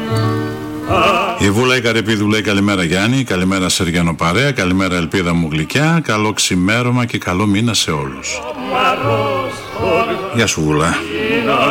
Η Βούλα η Καρυπίδου λέει καλημέρα Γιάννη, καλημέρα Σεργιανό παρέα, καλημέρα Ελπίδα μου γλυκιά, καλό ξημέρωμα και καλό μήνα σε όλους. Γεια σου Βούλα.